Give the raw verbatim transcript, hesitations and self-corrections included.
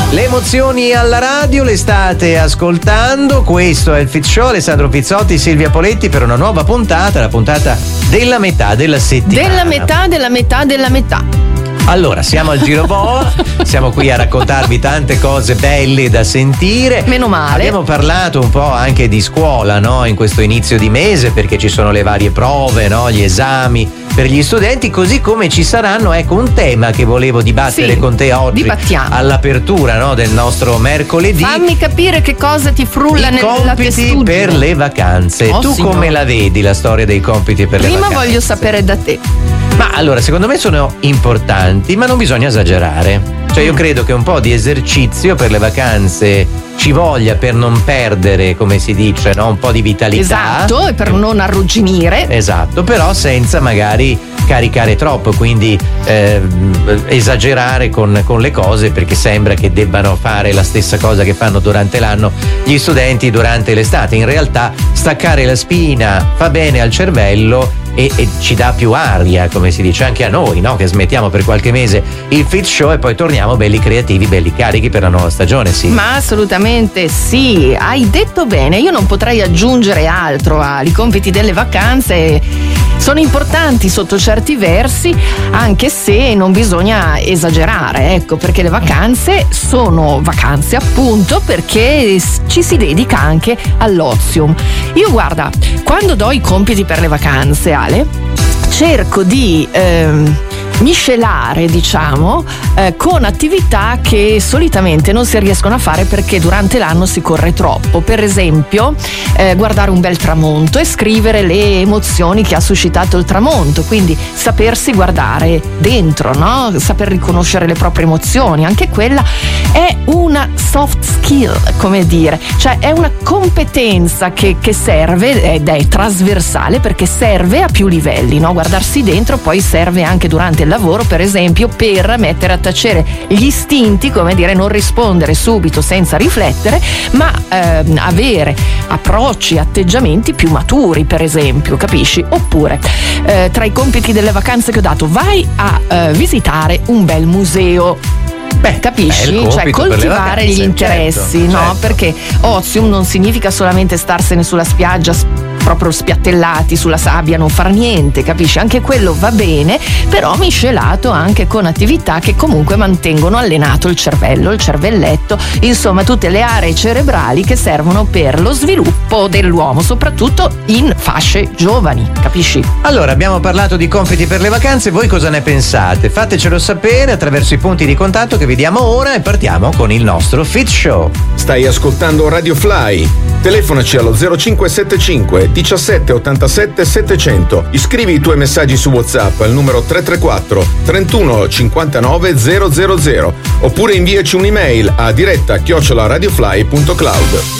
Le emozioni alla radio le state ascoltando, questo è il Fit Show, Alessandro Pizzotti, Silvia Poletti per una nuova puntata, la puntata della metà della settimana. Della metà, della metà, della metà. Allora, siamo al Giro Boa, siamo qui a raccontarvi tante cose belle da sentire. Meno male. Abbiamo parlato un po' anche di scuola, no? In questo inizio di mese, perché ci sono le varie prove, no? Gli esami per gli studenti, così come ci saranno, ecco, un tema che volevo dibattere sì, con te oggi. Dibattiamo. All'apertura, no? Del nostro mercoledì. Fammi capire che cosa ti frulla I nella testuggine. compiti per le vacanze. Oh, tu signora. come la vedi la storia dei compiti per Prima le vacanze? Prima voglio sapere da te. Ma allora, secondo me sono importanti, ma non bisogna esagerare. Cioè, io credo che un po' di esercizio per le vacanze ci voglia per non perdere, come si dice, no? Un po' di vitalità. Esatto, e per non arrugginire. Esatto, però senza magari caricare troppo, quindi eh, esagerare con, con le cose, perché sembra che debbano fare la stessa cosa che fanno durante l'anno gli studenti durante l'estate. In realtà staccare la spina fa bene al cervello e, e ci dà più aria, come si dice anche a noi, no? Che smettiamo per qualche mese il Fit Show e poi torniamo belli creativi, belli carichi per la nuova stagione, sì. Ma assolutamente sì, hai detto bene, io non potrei aggiungere altro ai compiti delle vacanze. Sono importanti sotto certi versi, anche se non bisogna esagerare, ecco, perché le vacanze sono vacanze appunto perché ci si dedica anche all'ozium. Io guarda, quando do i compiti per le vacanze, Ale, cerco di ehm, miscelare, diciamo, eh, con attività che solitamente non si riescono a fare perché durante l'anno si corre troppo. Per esempio, eh, guardare un bel tramonto e scrivere le emozioni che ha suscitato il tramonto, quindi sapersi guardare dentro, no? Saper riconoscere le proprie emozioni, anche quella è una soft skill, come dire, cioè è una competenza che, che serve ed è trasversale perché serve a più livelli, no? Guardarsi dentro poi serve anche durante il lavoro, per esempio, per mettere a tacere gli istinti, come dire, non rispondere subito senza riflettere, ma ehm, avere approcci, atteggiamenti più maturi, per esempio, capisci? Oppure eh, tra i compiti delle vacanze che ho dato, vai a eh, visitare un bel museo. Beh, capisci? Beh, cioè coltivare vacanze, gli interessi, certo, no? certo. Perché ozium non significa solamente starsene sulla spiaggia proprio spiattellati sulla sabbia, non far niente, capisci? Anche quello va bene, però miscelato anche con attività che comunque mantengono allenato il cervello, il cervelletto, insomma tutte le aree cerebrali che servono per lo sviluppo dell'uomo, soprattutto in fasce giovani, capisci? Allora, abbiamo parlato di compiti per le vacanze, voi cosa ne pensate? Fatecelo sapere attraverso i punti di contatto che vediamo ora e partiamo con il nostro Fit Show. Stai ascoltando Radio Fly? Telefonaci allo zero cinque sette cinque diciassette ottantasette settecento. Iscrivi i tuoi messaggi su WhatsApp al numero tre tre quattro trentuno cinquantanove zero zero zero oppure inviaci un'email a diretta chiocciola radiofly punto cloud.